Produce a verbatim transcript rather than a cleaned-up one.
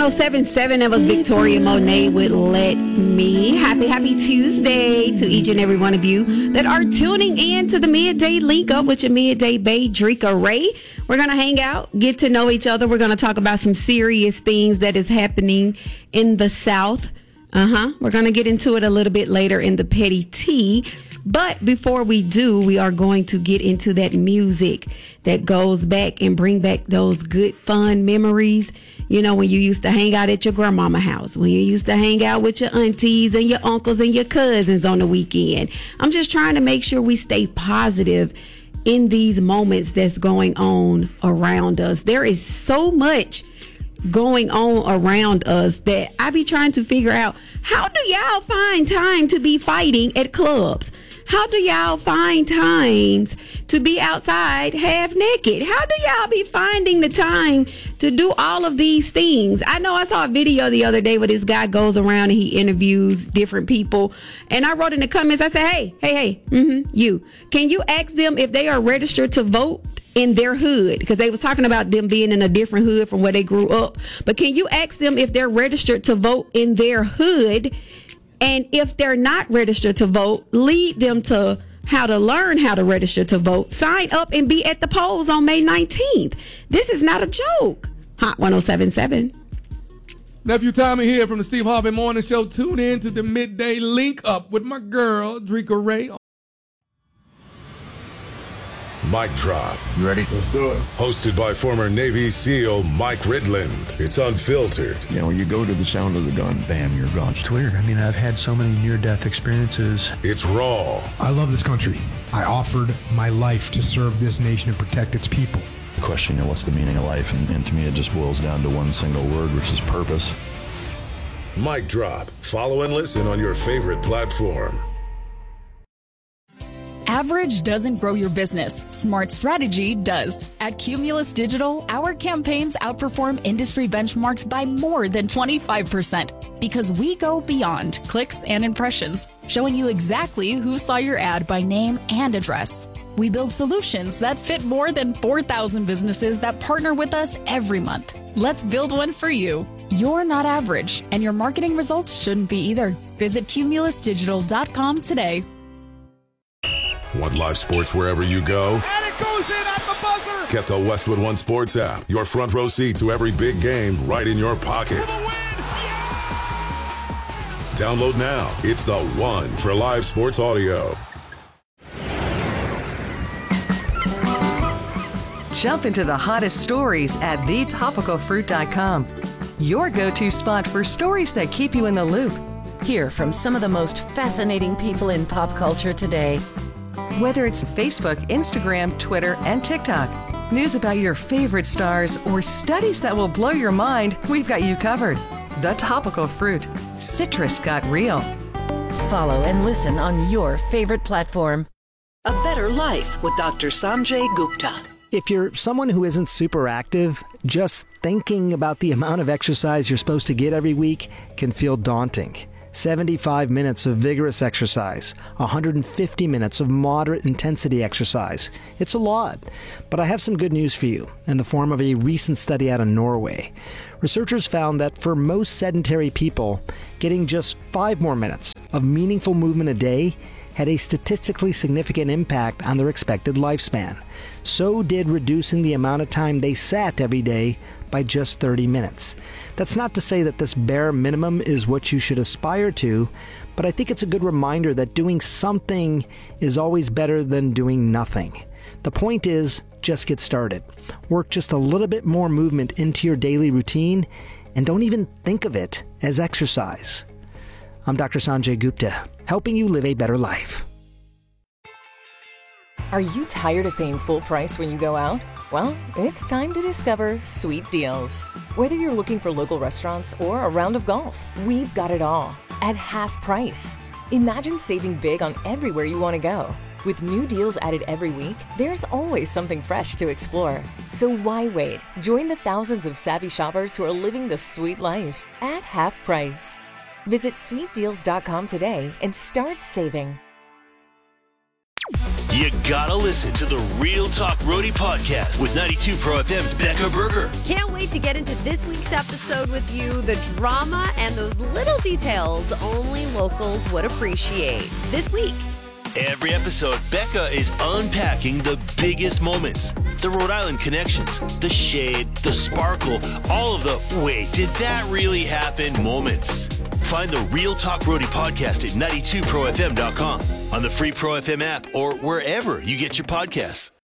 oh seven point seven, that was Victoria Monet with Let Me. Happy, happy Tuesday to each and every one of you that are tuning in to the Midday Link Up with your Midday Bae, Drika Ray. We're going to hang out, get to know each other. We're going to talk about some serious things that is happening in the South. Uh-huh. We're going to get into it a little bit later in the Petty Tea. But before we do, we are going to get into that music that goes back and bring back those good, fun memories. You know, when you used to hang out at your grandmama house, when you used to hang out with your aunties and your uncles and your cousins on the weekend. I'm just trying to make sure we stay positive in these moments that's going on around us. There is so much going on around us that I be trying to figure out, how do y'all find time to be fighting at clubs? How do y'all find times to be outside half naked? How do y'all be finding the time to do all of these things? I know I saw a video the other day where this guy goes around and he interviews different people. And I wrote in the comments, I said, hey, hey, hey, mm-hmm, you, can you ask them if they are registered to vote in their hood? Because they was talking about them being in a different hood from where they grew up. But can you ask them if they're registered to vote in their hood? And if they're not registered to vote, lead them to how to learn how to register to vote. Sign up and be at the polls on May nineteenth. This is not a joke. Hot one oh seven point seven. Nephew Tommy here from the Steve Harvey Morning Show. Tune in to the Midday Link Up with my girl, Drika Ray. Mic Drop. You ready? Let's do it. Hosted by former Navy SEAL Mike Ridland. It's unfiltered. You know, when you go to the sound of the gun, bam, you're gone. It's weird. I mean, I've had so many near-death experiences. It's raw. I love this country. I offered my life to serve this nation and protect its people. The question, you know, what's the meaning of life? And, and to me, it just boils down to one single word, which is purpose. Mic Drop. Follow and listen on your favorite platform. Average doesn't grow your business. Smart strategy does. At Cumulus Digital, our campaigns outperform industry benchmarks by more than twenty-five percent because we go beyond clicks and impressions, showing you exactly who saw your ad by name and address. We build solutions that fit more than four thousand businesses that partner with us every month. Let's build one for you. You're not average, and your marketing results shouldn't be either. Visit cumulus digital dot com today. Want live sports wherever you go? And it goes in at the buzzer! Get the Westwood One Sports app. Your front row seat to every big game right in your pocket. For the win! Yeah! Download now. It's the one for live sports audio. Jump into the hottest stories at the topical fruit dot com. Your go-to spot for stories that keep you in the loop. Hear from some of the most fascinating people in pop culture today. Whether it's Facebook, Instagram, Twitter, and TikTok, news about your favorite stars, or studies that will blow your mind, we've got you covered. The Topical Fruit. Citrus got real. Follow and listen on your favorite platform. A Better Life with Doctor Sanjay Gupta. If you're someone who isn't super active, just thinking about the amount of exercise you're supposed to get every week can feel daunting. seventy-five minutes of vigorous exercise, one hundred fifty minutes of moderate intensity exercise. It's a lot, but I have some good news for you in the form of a recent study out of Norway. Researchers found that for most sedentary people, getting just five more minutes of meaningful movement a day had a statistically significant impact on their expected lifespan. So did reducing the amount of time they sat every day by just thirty minutes. That's not to say that this bare minimum is what you should aspire to, but I think it's a good reminder that doing something is always better than doing nothing. The point is, just get started. Work just a little bit more movement into your daily routine, and don't even think of it as exercise. I'm Doctor Sanjay Gupta, helping you live a better life. Are you tired of paying full price when you go out? Well, it's time to discover Sweet Deals. Whether you're looking for local restaurants or a round of golf, we've got it all at half price. Imagine saving big on everywhere you want to go. With new deals added every week, there's always something fresh to explore. So why wait? Join the thousands of savvy shoppers who are living the sweet life at half price. Visit sweet deals dot com today and start saving. You gotta listen to the Real Talk Roadie podcast with ninety-two Pro F M's Becca Berger. Can't wait to get into this week's episode with you. The drama and those little details only locals would appreciate. This week. Every episode, Becca is unpacking the biggest moments. The Rhode Island connections, the shade, the sparkle, all of the wait, did that really happen moments. Find the Real Talk Roadie podcast at ninety-two pro f m dot com, on the free Pro F M app, or wherever you get your podcasts.